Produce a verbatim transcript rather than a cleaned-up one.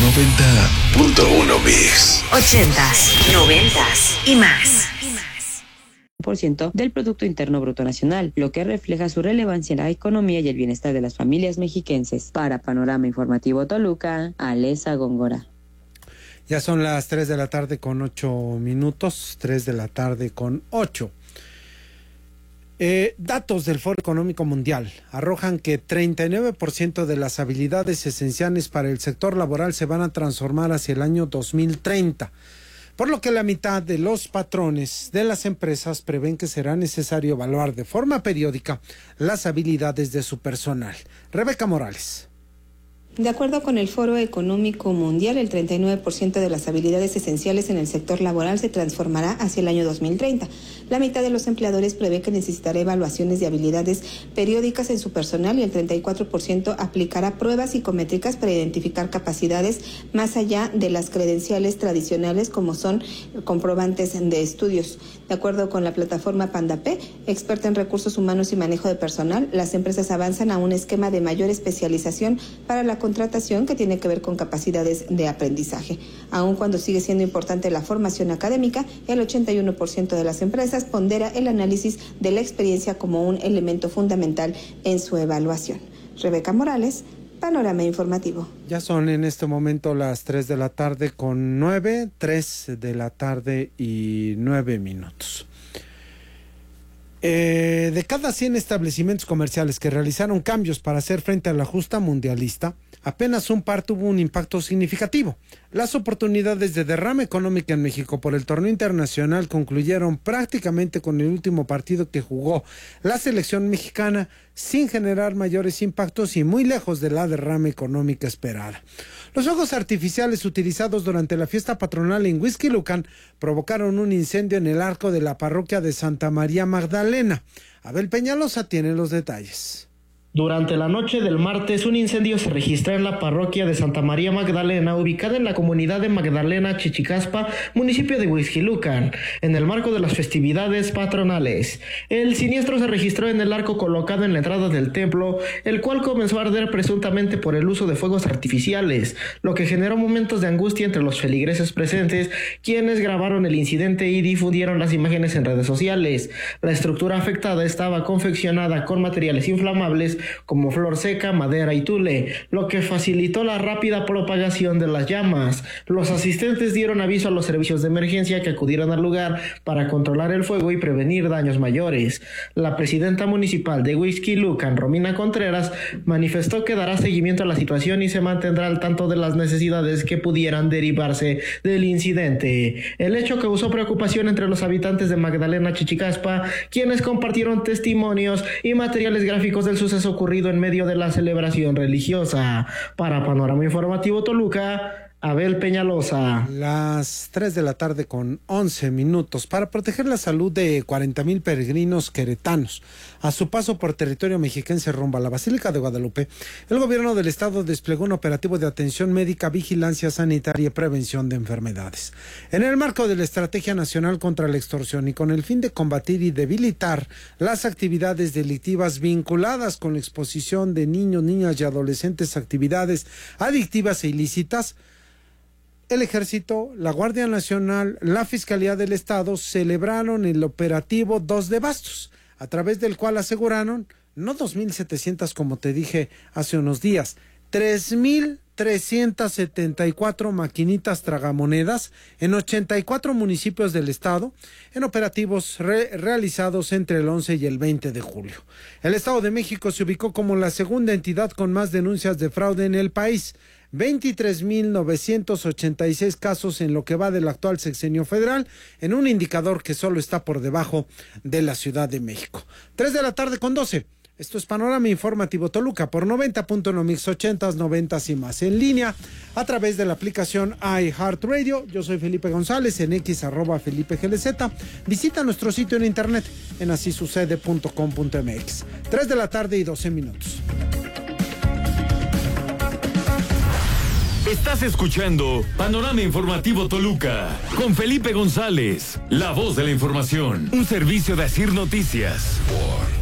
noventa punto uno Mix. Ochentas, noventas y más. Por ciento del Producto Interno Bruto Nacional, lo que refleja su relevancia en la economía y el bienestar de las familias mexiquenses. Para Panorama Informativo Toluca, Alesa Góngora. Ya son las tres de la tarde con ocho minutos, tres de la tarde con ocho. Eh, datos del Foro Económico Mundial arrojan que treinta y nueve por ciento de las habilidades esenciales para el sector laboral se van a transformar hacia el año dos mil treinta. Por lo que la mitad de los patrones de las empresas prevén que será necesario evaluar de forma periódica las habilidades de su personal. Rebeca Morales. De acuerdo con el Foro Económico Mundial, el treinta y nueve por ciento de las habilidades esenciales en el sector laboral se transformará hacia el año dos mil treinta. La mitad de los empleadores prevé que necesitará evaluaciones de habilidades periódicas en su personal y el treinta y cuatro por ciento aplicará pruebas psicométricas para identificar capacidades más allá de las credenciales tradicionales como son comprobantes de estudios. De acuerdo con la plataforma PandaP, experta en recursos humanos y manejo de personal, las empresas avanzan a un esquema de mayor especialización para la contratación que tiene que ver con capacidades de aprendizaje. Aun cuando sigue siendo importante la formación académica, el ochenta y uno por ciento de las empresas pondera el análisis de la experiencia como un elemento fundamental en su evaluación. Rebeca Morales, Panorama Informativo. Ya son en este momento las tres de la tarde con nueve, tres de la tarde y nueve minutos. Eh, de cada cien establecimientos comerciales que realizaron cambios para hacer frente a la justa mundialista, apenas un par tuvo un impacto significativo. Las oportunidades de derrama económica en México por el torneo internacional concluyeron prácticamente con el último partido que jugó la selección mexicana, sin generar mayores impactos y muy lejos de la derrama económica esperada. Los fuegos artificiales utilizados durante la fiesta patronal en Huixquilucan provocaron un incendio en el arco de la parroquia de Santa María Magdalena. Abel Peñalosa tiene los detalles. Durante la noche del martes, un incendio se registró en la parroquia de Santa María Magdalena, ubicada en la comunidad de Magdalena, Chichicaspa, municipio de Huixquilucan, en el marco de las festividades patronales. El siniestro se registró en el arco colocado en la entrada del templo, el cual comenzó a arder presuntamente por el uso de fuegos artificiales, lo que generó momentos de angustia entre los feligreses presentes, quienes grabaron el incidente y difundieron las imágenes en redes sociales. La estructura afectada estaba confeccionada con materiales inflamables como flor seca, madera y tule, lo que facilitó la rápida propagación de las llamas. Los asistentes dieron aviso a los servicios de emergencia que acudieron al lugar para controlar el fuego y prevenir daños mayores. La presidenta municipal de Huixquilucan, Romina Contreras, manifestó que dará seguimiento a la situación y se mantendrá al tanto de las necesidades que pudieran derivarse del incidente. El hecho causó preocupación entre los habitantes de Magdalena, Chichicaspa, quienes compartieron testimonios y materiales gráficos del suceso ocurrido en medio de la celebración religiosa. Para Panorama Informativo Toluca, Abel Peñalosa. Las tres de la tarde con once minutos. Para proteger la salud de cuarenta mil peregrinos queretanos a su paso por territorio mexiquense rumbo a la Basílica de Guadalupe, el gobierno del estado desplegó un operativo de atención médica, vigilancia sanitaria y prevención de enfermedades. En el marco de la Estrategia Nacional contra la Extorsión y con el fin de combatir y debilitar las actividades delictivas vinculadas con la exposición de niños, niñas y adolescentes a actividades adictivas e ilícitas, el Ejército, la Guardia Nacional, la Fiscalía del Estado celebraron el operativo Dos de Bastos, a través del cual aseguraron, no dos mil setecientas como te dije hace unos días, tres mil trescientas setenta y cuatro maquinitas tragamonedas en ochenta y cuatro municipios del estado, en operativos re realizados entre el once y el veinte de julio. El Estado de México se ubicó como la segunda entidad con más denuncias de fraude en el país, veintitrés mil novecientos ochenta y seis casos en lo que va del actual sexenio federal, en un indicador que solo está por debajo de la Ciudad de México. tres de la tarde con doce. Esto es Panorama Informativo Toluca por noventa punto uno Mix, ochentas, noventas y más. En línea, a través de la aplicación iHeartRadio. Yo soy Felipe González, en X, arroba Felipe G L Z. Visita nuestro sitio en internet en así sucede punto com punto m x. tres de la tarde y doce minutos. Estás escuchando Panorama Informativo Toluca con Felipe González, la voz de la información. Un servicio de Asir Noticias. Por